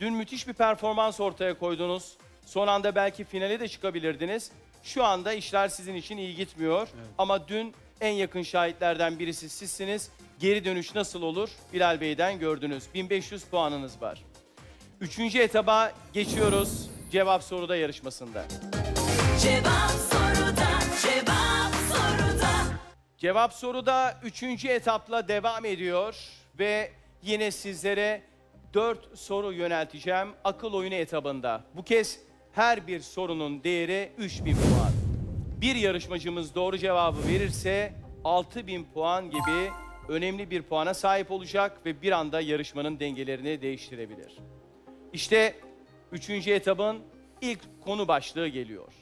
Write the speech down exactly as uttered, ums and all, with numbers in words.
Dün müthiş bir performans ortaya koydunuz. Son anda belki finale de çıkabilirdiniz. Şu anda işler sizin için iyi gitmiyor. Evet. Ama dün en yakın şahitlerden birisi sizsiniz. Geri dönüş nasıl olur? Bilal Bey'den gördünüz. bin beş yüz puanınız var. Üçüncü etaba geçiyoruz. Cevap soruda yarışmasında. Cevap soruda, cevap soruda. Cevap soruda üçüncü etapla devam ediyor. Ve yine sizlere dört soru yönelteceğim akıl oyunu etabında. Bu kez her bir sorunun değeri üç bin puan. Bir yarışmacımız doğru cevabı verirse altı bin puan gibi önemli bir puana sahip olacak ve bir anda yarışmanın dengelerini değiştirebilir. İşte üçüncü etabın ilk konu başlığı geliyor.